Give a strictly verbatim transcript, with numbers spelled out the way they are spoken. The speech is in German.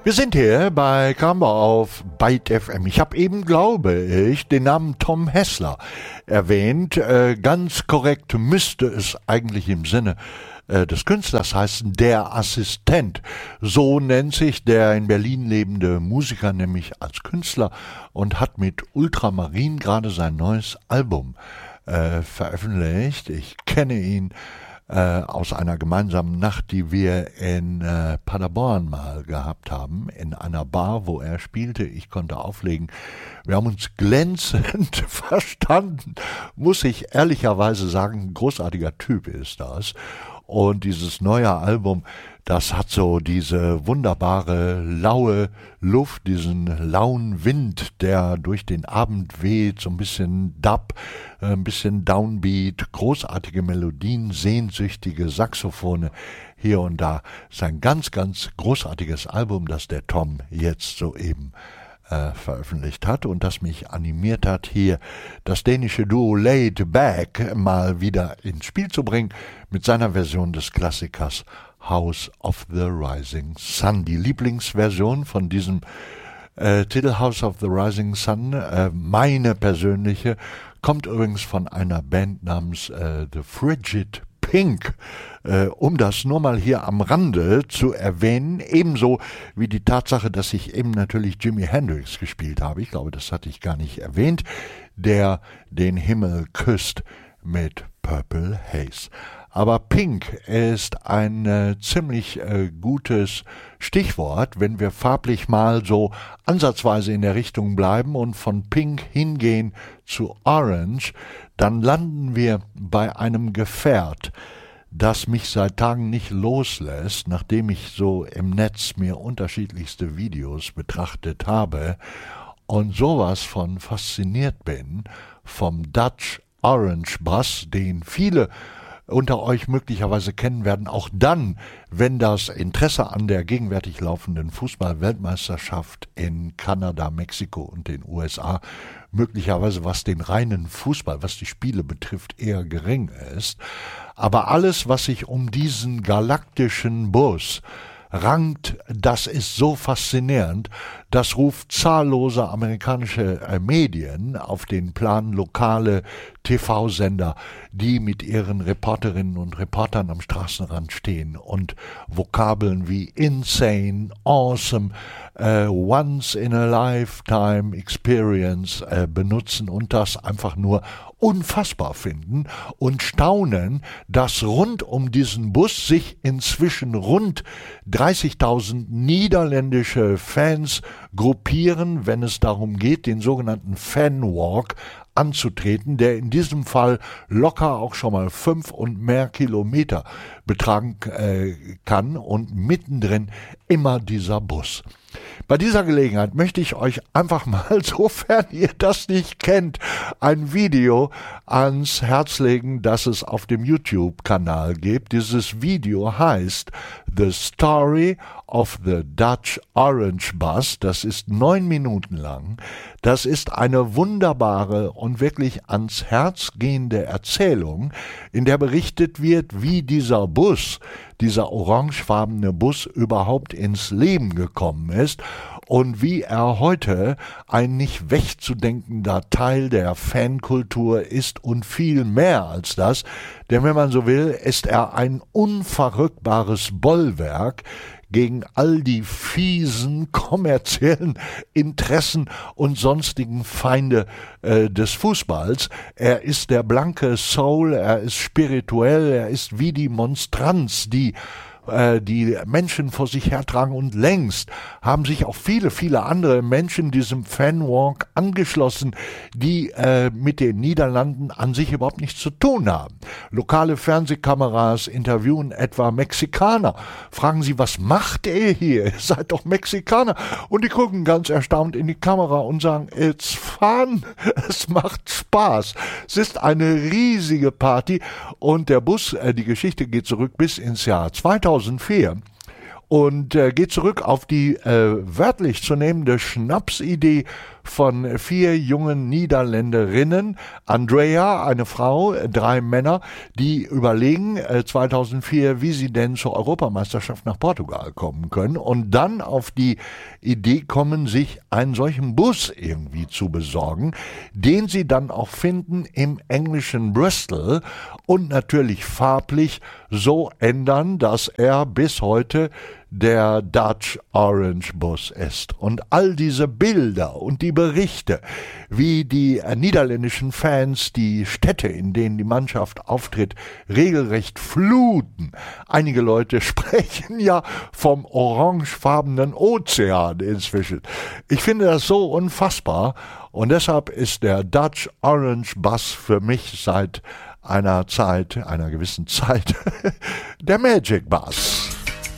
Wir sind hier bei Kramber auf Byte F M. Ich habe eben, glaube ich, den Namen Tom Hessler erwähnt. Äh, ganz korrekt müsste es eigentlich im Sinne äh, des Künstlers heißen, der Assistent. So nennt sich der in Berlin lebende Musiker nämlich als Künstler und hat mit Ultramarin gerade sein neues Album äh, veröffentlicht. Ich kenne ihn Äh, aus einer gemeinsamen Nacht, die wir in äh, Paderborn mal gehabt haben, in einer Bar, wo er spielte. Ich konnte auflegen. Wir haben uns glänzend verstanden, muss ich ehrlicherweise sagen. Ein großartiger Typ ist das. Und dieses neue Album, das hat so diese wunderbare laue Luft, diesen lauen Wind, der durch den Abend weht, so ein bisschen Dub, ein bisschen Downbeat, großartige Melodien, sehnsüchtige Saxophone hier und da. Es ist ein ganz, ganz großartiges Album, das der Tom jetzt soeben äh, veröffentlicht hat und das mich animiert hat, hier das dänische Duo Laid Back mal wieder ins Spiel zu bringen mit seiner Version des Klassikers House of the Rising Sun. Die Lieblingsversion von diesem äh, Titel House of the Rising Sun, äh, meine persönliche, kommt übrigens von einer Band namens äh, The Frigid Pink, äh, um das nur mal hier am Rande zu erwähnen, ebenso wie die Tatsache, dass ich eben natürlich Jimi Hendrix gespielt habe, ich glaube, das hatte ich gar nicht erwähnt, der den Himmel küsst mit Purple Haze. Aber Pink ist ein äh, ziemlich äh, gutes Stichwort, wenn wir farblich mal so ansatzweise in der Richtung bleiben und von Pink hingehen zu Orange, dann landen wir bei einem Gefährt, das mich seit Tagen nicht loslässt, nachdem ich so im Netz mir unterschiedlichste Videos betrachtet habe und sowas von fasziniert bin vom Dutch Orange Bass, den viele unter euch möglicherweise kennen werden, auch dann, wenn das Interesse an der gegenwärtig laufenden Fußball-Weltmeisterschaft in Kanada, Mexiko und den U S A möglicherweise, was den reinen Fußball, was die Spiele betrifft, eher gering ist. Aber alles, was sich um diesen galaktischen Bus rankt, das ist so faszinierend, das ruft zahllose amerikanische äh, Medien auf den Plan, lokale T V-Sender, die mit ihren Reporterinnen und Reportern am Straßenrand stehen und Vokabeln wie insane, awesome, äh, once in a lifetime experience äh, benutzen und das einfach nur unfassbar finden und staunen, dass rund um diesen Bus sich inzwischen rund dreißigtausend niederländische Fans gruppieren, wenn es darum geht, den sogenannten Fanwalk anzutreten, der in diesem Fall locker auch schon mal fünf und mehr Kilometer betragen äh, kann und mittendrin immer dieser Bus. Bei dieser Gelegenheit möchte ich euch einfach mal, sofern ihr das nicht kennt, ein Video ans Herz legen, das es auf dem YouTube-Kanal gibt. Dieses Video heißt The Story of the Dutch Orange Bus. Das ist neun Minuten lang. Das ist eine wunderbare und wirklich ans Herz gehende Erzählung, in der berichtet wird, wie dieser Bus, dieser orangefarbene Bus überhaupt ins Leben gekommen ist und wie er heute ein nicht wegzudenkender Teil der Fankultur ist und viel mehr als das, denn wenn man so will, ist er ein unverrückbares Bollwerk gegen all die fiesen kommerziellen Interessen und sonstigen Feinde äh, des Fußballs. Er ist der blanke Soul, er ist spirituell, er ist wie die Monstranz, die die Menschen vor sich hertragen und längst haben sich auch viele, viele andere Menschen diesem Fanwalk angeschlossen, die äh, mit den Niederlanden an sich überhaupt nichts zu tun haben. Lokale Fernsehkameras interviewen etwa Mexikaner, fragen sie, was macht ihr hier? Ihr seid doch Mexikaner. Und die gucken ganz erstaunt in die Kamera und sagen, it's fun, es macht Spaß. Es ist eine riesige Party und der Bus, äh, die Geschichte geht zurück bis ins Jahr zweitausendvier. und äh, geht zurück auf die äh, wörtlich zu nehmende Schnapsidee von vier jungen Niederländerinnen, Andrea, eine Frau, drei Männer, die überlegen äh, zweitausendvier, wie sie denn zur Europameisterschaft nach Portugal kommen können und dann auf die Idee kommen, sich einen solchen Bus irgendwie zu besorgen, den sie dann auch finden im englischen Bristol und natürlich farblich so ändern, dass er bis heute der Dutch Orange Bus ist. Und all diese Bilder und die Berichte, wie die äh, niederländischen Fans die Städte, in denen die Mannschaft auftritt, regelrecht fluten. Einige Leute sprechen ja vom orangefarbenen Ozean inzwischen. Ich finde das so unfassbar und deshalb ist der Dutch Orange Bus für mich seit einer Zeit, einer gewissen Zeit, der Magic Bus.